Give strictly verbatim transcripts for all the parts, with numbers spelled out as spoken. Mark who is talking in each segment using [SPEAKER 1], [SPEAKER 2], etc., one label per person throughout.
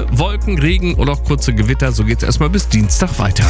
[SPEAKER 1] Wolken, Regen oder auch kurze Gewitter. So geht's erstmal bis Dienstag weiter.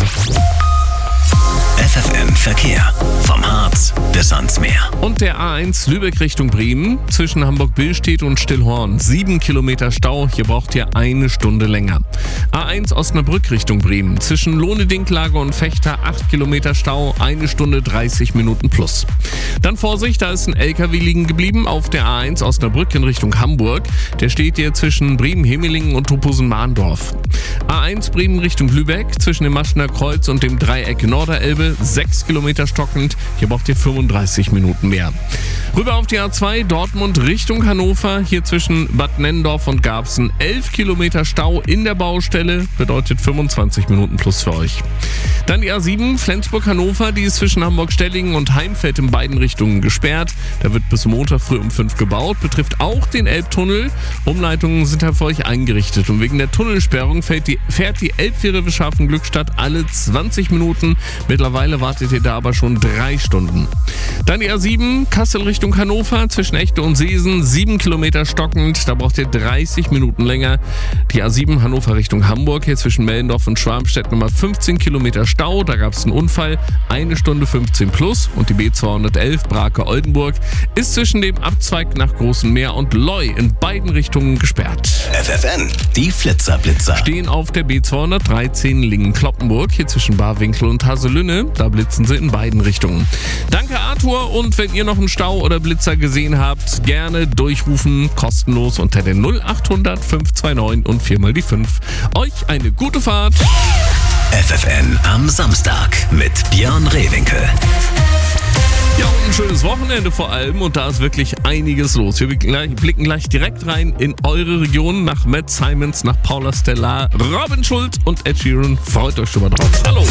[SPEAKER 2] F F M Verkehr. Vom Harz bis ans Meer.
[SPEAKER 1] Und der A eins Lübeck Richtung Bremen zwischen Hamburg-Billstedt und Stillhorn. Sieben Kilometer Stau, hier braucht ihr eine Stunde länger. A eins Osnabrück Richtung Bremen zwischen Lohne-Dinklage und Fechter. Acht Kilometer Stau, eine Stunde dreißig Minuten plus. Dann Vorsicht, da ist ein L K W liegen geblieben auf der A eins Osnabrück in Richtung Hamburg. Der steht hier zwischen Bremen-Hemelingen und Tophusen-Mahndorf. A eins Bremen Richtung Lübeck zwischen dem Maschener Kreuz und dem Dreieck Norderelbe. sechs Kilometer stockend, hier braucht ihr fünfunddreißig Minuten mehr. Rüber auf die A zwei Dortmund Richtung Hannover, hier zwischen Bad Nennendorf und Garbsen. elf Kilometer Stau in der Baustelle, bedeutet fünfundzwanzig Minuten plus für euch. Dann die A sieben Flensburg-Hannover, die ist zwischen Hamburg-Stellingen und Heimfeld in beiden Richtungen gesperrt. Da wird bis Montag früh um fünf gebaut, betrifft auch den Elbtunnel. Umleitungen sind da für euch eingerichtet und wegen der Tunnelsperrung fährt die, fährt die Elbfähre Scharfen-Glückstadt alle zwanzig Minuten. Mittlerweile wartet ihr da aber schon drei Stunden. Dann die A sieben Kassel Richtung Hannover zwischen Echte und Seesen, sieben Kilometer stockend, da braucht ihr dreißig Minuten länger. Die A sieben Hannover Richtung Hamburg, hier zwischen Mellendorf und Schwarmstedt nochmal fünfzehn Kilometer Stau, da gab es einen Unfall, eine Stunde fünfzehn plus und die B zweihundertelf Brake-Oldenburg ist zwischen dem Abzweig nach Großem Meer und Loi in beiden Richtungen gesperrt.
[SPEAKER 2] F F N, die Flitzer-Blitzer.
[SPEAKER 1] Stehen auf der B zweihundertdreizehn Lingen-Kloppenburg, hier zwischen Barwinkel und Haselünne, da blitzen sie in beiden Richtungen. Danke Arthur, und wenn ihr noch einen Stau oder Blitzer gesehen habt, gerne durchrufen, kostenlos unter der null achthundert fünf zwei neun und viermal die fünf. Euch eine gute Fahrt.
[SPEAKER 2] F F N am Samstag mit Björn Rehwinkel.
[SPEAKER 1] Ja, und ein schönes Wochenende vor allem, und da ist wirklich einiges los. Wir blicken gleich, blicken gleich direkt rein in eure Region, nach Matt Simons, nach Paula Stellar, Robin Schulz und Ed Sheeran. Freut euch schon mal drauf. Hallo!